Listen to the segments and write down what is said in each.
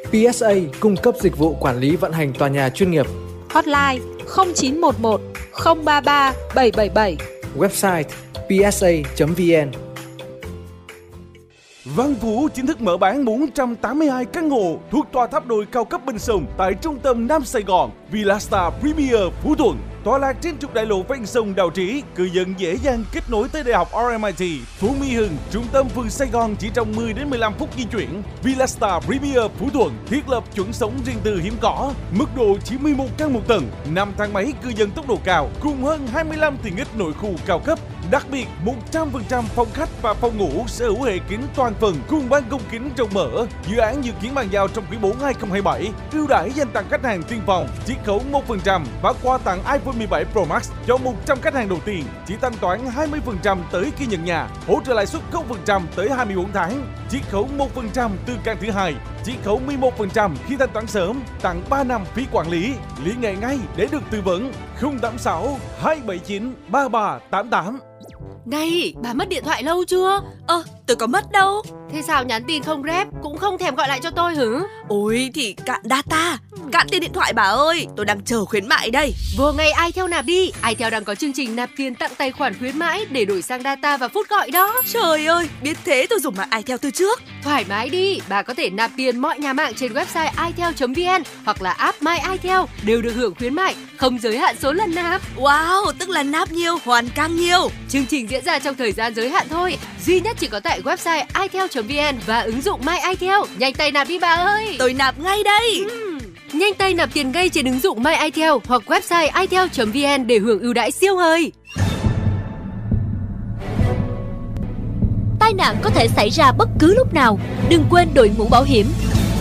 PSA cung cấp dịch vụ quản lý vận hành tòa nhà chuyên nghiệp. Hotline 0911 033 777. Website psa.vn. Văn Phú chính thức mở bán 482 căn hộ thuộc tòa tháp đồi cao cấp bên sông tại trung tâm Nam Sài Gòn, Villastar Premier Phú Thuận. Tọa lạc trên trục đại lộ ven sông Đào Trĩ, cư dân dễ dàng kết nối tới Đại học RMIT, Phú Mỹ Hưng, trung tâm phường Sài Gòn chỉ trong 10 đến 15 phút di chuyển. Villastar Premier Phú Thuận thiết lập chuẩn sống riêng tư hiếm có, mức độ chỉ 11 căn một tầng, 5 thang máy cư dân tốc độ cao, cùng hơn 25 tiện ích nội khu cao cấp. Đặc biệt, 100% phòng khách và phòng ngủ sở hữu hệ kính toàn phần cùng ban công kính rộng mở. Dự án dự kiến bàn giao trong quý 4 2027. Ưu đãi dành tặng khách hàng tiên phong, chiết khấu 1% và quà tặng iPhone 17 Pro Max cho 100 khách hàng đầu tiên. Chỉ thanh toán 20% tới khi nhận nhà, hỗ trợ lãi suất 0% tới 24 tháng, chiết khấu 1% từ căn thứ hai, chiết khấu 11% khi thanh toán sớm, tặng 3 năm phí quản lý. Liên hệ ngay để được tư vấn. 086 279 3388. Này, bà mất điện thoại lâu chưa? Tôi có mất đâu. Thế sao nhắn tin không rep, cũng không thèm gọi lại cho tôi hử? Ôi thì cạn data, cạn tiền điện thoại bà ơi. Tôi đang chờ khuyến mại đây. Vô ngay iTel nạp đi. iTel đang có chương trình nạp tiền tặng tài khoản khuyến mãi để đổi sang data và phút gọi đó. Trời ơi, biết thế tôi dùng mạng iTel từ trước. Thoải mái đi, bà có thể nạp tiền mọi nhà mạng trên website itel.vn hoặc là app My iTel đều được hưởng khuyến mại, không giới hạn số lần nạp. Wow, tức là nạp nhiều, hoàn càng nhiều. Chương trình diễn ra trong thời gian giới hạn thôi, duy nhất chỉ có tại website itel.vn và ứng dụng My iTel. Nhanh tay nạp đi bà ơi. Tôi nạp ngay đây. Nhanh tay nạp tiền ngay trên ứng dụng My iTel hoặc website itel.vn để hưởng ưu đãi siêu hời. Tai nạn có thể xảy ra bất cứ lúc nào, đừng quên đội mũ bảo hiểm.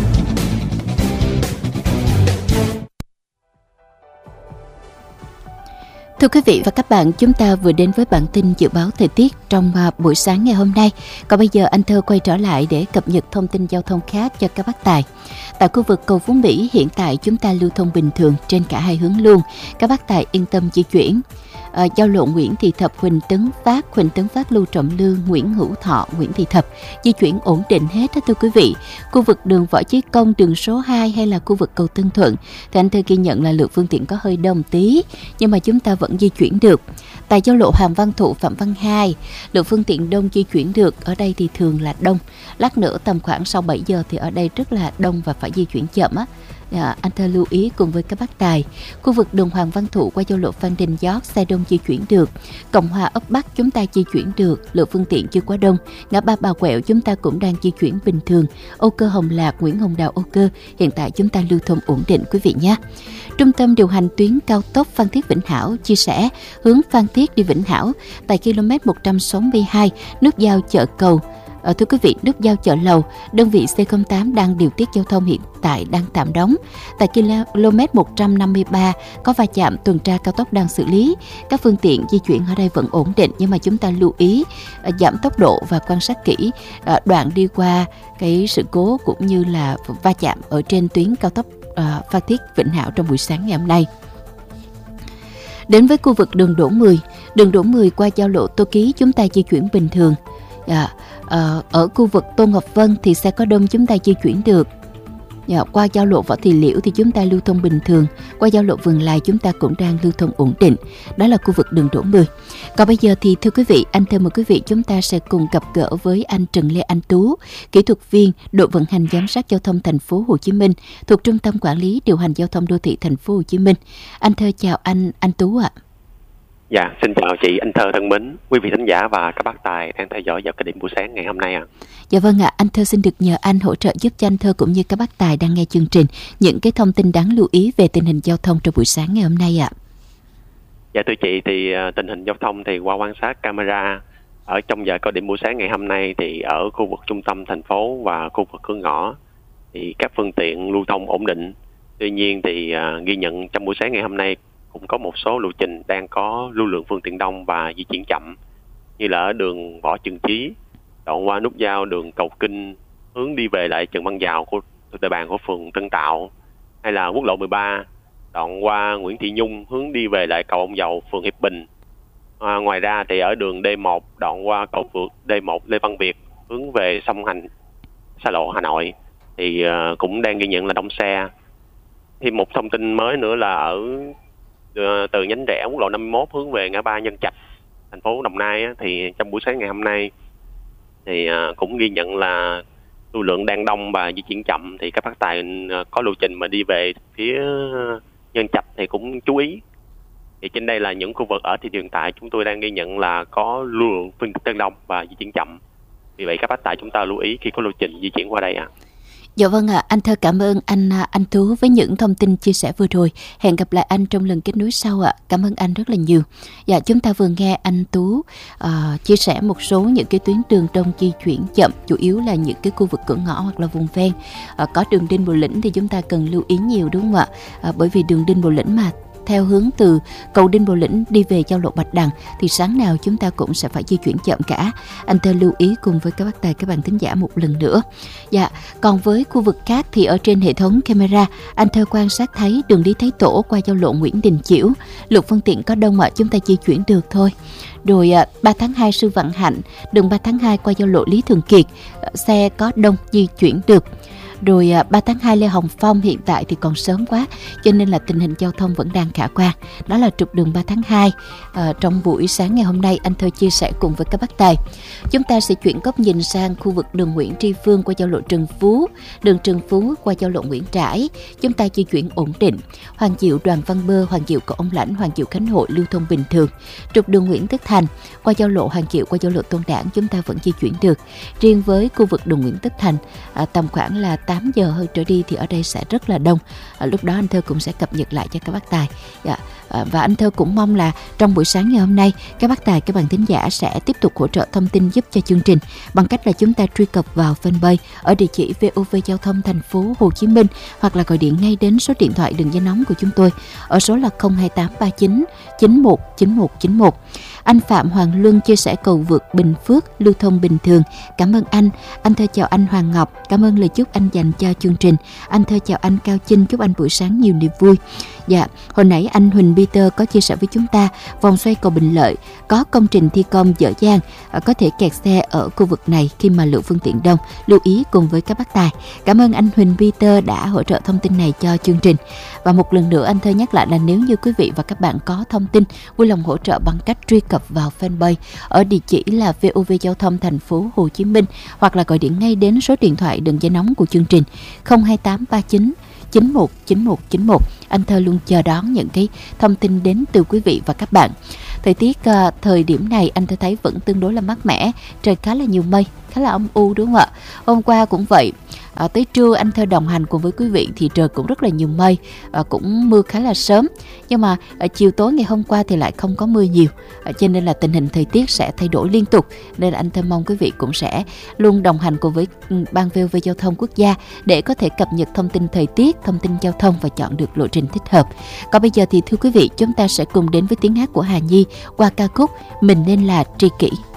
Thưa quý vị và các bạn, chúng ta vừa đến với bản tin dự báo thời tiết trong buổi sáng ngày hôm nay. Còn bây giờ anh Thơ quay trở lại để cập nhật thông tin giao thông khác cho các bác tài. Tại khu vực cầu Phú Mỹ, hiện tại chúng ta lưu thông bình thường trên cả hai hướng luôn. Các bác tài yên tâm di chuyển. Giao lộ Nguyễn Thị Thập, Huỳnh Tấn Phát, Lưu Trọng Lương, Nguyễn Hữu Thọ, Nguyễn Thị Thập di chuyển ổn định hết đó thưa quý vị. Khu vực đường Võ Chí Công, đường số 2 hay là khu vực cầu Tân Thuận thì anh Thơ ghi nhận là lượng phương tiện có hơi đông tí, nhưng mà chúng ta vẫn di chuyển được. Tại giao lộ Hoàng Văn Thụ, Phạm Văn Hai, lượng phương tiện đông di chuyển được, ở đây thì thường là đông. Lát nữa tầm khoảng sau 7 giờ thì ở đây rất là đông và phải di chuyển chậm á. Anh Thơ lưu ý cùng với các bác tài. Khu vực đường Hoàng Văn Thụ qua giao lộ Phan Đình Giót xe đông di chuyển được. Cộng Hòa ấp Bắc chúng ta di chuyển được, lượng phương tiện chưa quá đông. Ngã ba Bà Quẹo chúng ta cũng đang di chuyển bình thường. Âu Cơ Hồng Lạc, Nguyễn Hồng Đào, Âu Cơ hiện tại chúng ta lưu thông ổn định quý vị nhé. Trung tâm điều hành tuyến cao tốc Phan Thiết Vĩnh Hảo chia sẻ hướng Phan Thiết đi Vĩnh Hảo tại km 162 nút giao chợ Cầu. Thưa quý vị, nút giao chợ Lầu, đơn vị C08 đang điều tiết giao thông hiện tại đang tạm đóng. Tại km 153 có va chạm, tuần tra cao tốc đang xử lý. Các phương tiện di chuyển ở đây vẫn ổn định, nhưng mà chúng ta lưu ý giảm tốc độ và quan sát kỹ đoạn đi qua cái sự cố cũng như là va chạm ở trên tuyến cao tốc Phan Thiết Vĩnh Hảo trong buổi sáng ngày hôm nay. Đến với khu vực đường Đỗ 10 qua giao lộ Tô Ký chúng ta di chuyển bình thường. Ở khu vực Tô Ngọc Vân thì xe có đông chúng ta di chuyển được. Qua giao lộ Võ Thị Liễu thì chúng ta lưu thông bình thường. Qua giao lộ Vườn Lài chúng ta cũng đang lưu thông ổn định. Đó là khu vực đường Đỗ 10. Còn bây giờ thì thưa quý vị, anh Thơ mời quý vị chúng ta sẽ cùng gặp gỡ với anh Trần Lê Anh Tú, kỹ thuật viên đội vận hành giám sát giao thông thành phố Hồ Chí Minh thuộc Trung tâm Quản lý điều hành giao thông đô thị thành phố Hồ Chí Minh. Anh Thơ chào anh Tú ạ. Dạ, xin chào chị Anh Thơ thân mến, quý vị thính giả và các bác tài đang theo dõi vào cái điểm buổi sáng ngày hôm nay ạ. Dạ vâng ạ, anh Thơ xin được nhờ anh hỗ trợ giúp cho anh Thơ cũng như các bác tài đang nghe chương trình những cái thông tin đáng lưu ý về tình hình giao thông trong buổi sáng ngày hôm nay ạ. Dạ thưa chị, thì tình hình giao thông thì qua quan sát camera ở trong giờ cao điểm buổi sáng ngày hôm nay thì ở khu vực trung tâm thành phố và khu vực cửa ngõ thì các phương tiện lưu thông ổn định. Tuy nhiên thì ghi nhận trong buổi sáng ngày hôm nay cũng có một số lộ trình đang có lưu lượng phương tiện đông và di chuyển chậm, như là ở đường Võ Trần Chí, đoạn qua nút giao đường Cầu Kinh hướng đi về lại Trần Văn Dào của địa bàn của phường Tân Tạo, hay là quốc lộ 13 đoạn qua Nguyễn Thị Nhung hướng đi về lại cầu Ông Dầu phường Hiệp Bình. Ngoài ra thì ở đường D1 đoạn qua cầu vượt D1 Lê Văn Việt hướng về sông Hành, xa lộ Hà Nội thì cũng đang ghi nhận là đông xe. Thêm một thông tin mới nữa là ở từ nhánh rẽ quốc lộ 51 hướng về ngã ba Nhân Trạch, thành phố Đồng Nai á, thì trong buổi sáng ngày hôm nay thì cũng ghi nhận là lưu lượng đang đông và di chuyển chậm, thì các bác tài có lộ trình mà đi về phía Nhân Trạch thì cũng chú ý. Thì trên đây là những khu vực ở thì hiện tại chúng tôi đang ghi nhận là có lưu lượng phương tiện đông và di chuyển chậm. Vì vậy các bác tài chúng ta lưu ý khi có lộ trình di chuyển qua đây ạ. Dạ vâng ạ, anh Thơ cảm ơn anh Tú với những thông tin chia sẻ vừa rồi. Hẹn gặp lại anh trong lần kết nối sau ạ. Cảm ơn anh rất là nhiều. Dạ, chúng ta vừa nghe anh Tú chia sẻ một số những cái tuyến đường đông di chuyển chậm, chủ yếu là những cái khu vực cửa ngõ hoặc là vùng ven. Có đường Đinh Bộ Lĩnh thì chúng ta cần lưu ý nhiều, đúng không ạ? Bởi vì đường Đinh Bộ Lĩnh mà theo hướng từ cầu Đinh Bộ Lĩnh đi về giao lộ Bạch Đằng thì sáng nào chúng ta cũng sẽ phải di chuyển chậm cả. Anh Thơ lưu ý cùng với các bác tài, các bạn thính giả một lần nữa. Dạ, còn với khu vực khác thì ở trên hệ thống camera, anh Thơ quan sát thấy đường Lý Thái Tổ qua giao lộ Nguyễn Đình Chiểu, lượng phương tiện có đông ạ, chúng ta di chuyển được thôi. Rồi 3 tháng 2 Sư Vạn Hạnh, đường 3 tháng 2 qua giao lộ Lý Thường Kiệt, xe có đông di chuyển được. Rồi 3 tháng 2 Lê Hồng Phong hiện tại thì còn sớm quá, cho nên là tình hình giao thông vẫn đang khả quan. Đó là trục đường 3 tháng 2 trong buổi sáng ngày hôm nay anh Thơ chia sẻ cùng với các bác tài. Chúng ta sẽ chuyển góc nhìn sang khu vực đường Nguyễn Tri Phương qua giao lộ Trần Phú, đường Trần Phú qua giao lộ Nguyễn Trãi. Chúng ta di chuyển ổn định. Hoàng Diệu Đoàn Văn Bơ, Hoàng Diệu Cầu Ông Lãnh, Hoàng Diệu Khánh Hội lưu thông bình thường. Trục đường Nguyễn Tất Thành qua giao lộ Hoàng Diệu qua giao lộ Tôn Đản chúng ta vẫn di chuyển được. Riêng với khu vực đường Nguyễn Tất Thành tầm khoảng là 8 giờ hơn trở đi thì ở đây sẽ rất là đông. Lúc đó anh Thơ cũng sẽ cập nhật lại cho các bác tài. Và anh Thơ cũng mong là trong buổi sáng ngày hôm nay các bác tài, các bạn thính giả sẽ tiếp tục hỗ trợ thông tin giúp cho chương trình bằng cách là chúng ta truy cập vào fanpage ở địa chỉ VOV Giao thông thành phố Hồ Chí Minh, hoặc là gọi điện ngay đến số điện thoại đường dây nóng của chúng tôi ở số là 02839 919191. Anh Phạm Hoàng Luân chia sẻ cầu vượt Bình Phước lưu thông bình thường. Cảm ơn anh. Anh Thơ chào anh Hoàng Ngọc. Cảm ơn lời chúc anh dành cho chương trình. Anh Thơ chào anh Cao Chinh, chúc anh buổi sáng nhiều niềm vui. Dạ, hồi nãy anh Huỳnh Peter có chia sẻ với chúng ta vòng xoay cầu Bình Lợi có công trình thi công dở dang, có thể kẹt xe ở khu vực này khi mà lượng phương tiện đông. Lưu ý cùng với các bác tài. Cảm ơn anh Huỳnh Peter đã hỗ trợ thông tin này cho chương trình. Và một lần nữa anh Thơ nhắc lại là nếu như quý vị và các bạn có thông tin vui lòng hỗ trợ bằng cách truy cập vào fanpage ở địa chỉ là VOV Giao thông thành phố Hồ Chí Minh, hoặc là gọi điện ngay đến số điện thoại đường dây nóng của chương trình 02839 919191. Anh Thơ luôn chờ đón những cái thông tin đến từ quý vị và các bạn. Thời tiết thời điểm này anh Thơ thấy vẫn tương đối là mát mẻ, trời khá là nhiều mây, khá là âm u, đúng không ạ? Hôm qua cũng vậy. Tới trưa anh Thơ đồng hành cùng với quý vị thì trời cũng rất là nhiều mây, cũng mưa khá là sớm. Nhưng mà chiều tối ngày hôm qua thì lại không có mưa nhiều, cho nên là tình hình thời tiết sẽ thay đổi liên tục. Nên là anh Thơ mong quý vị cũng sẽ luôn đồng hành cùng với Ban VOV Giao thông Quốc gia để có thể cập nhật thông tin thời tiết, thông tin giao thông và chọn được lộ trình thích hợp. Còn bây giờ thì thưa quý vị, chúng ta sẽ cùng đến với tiếng hát của Hà Nhi qua ca khúc Mình Nên Là Tri Kỷ.